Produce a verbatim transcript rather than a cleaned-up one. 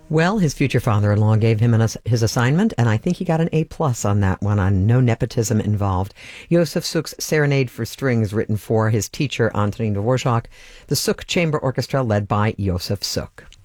Well, his future father-in-law gave him an, ass- his assignment, and I think he got an A plus on that one, on no nepotism involved. Josef Suk's Serenade for Strings, written for his teacher, Antonin Dvorak, the Suk Chamber Orchestra, led by Josef Suk.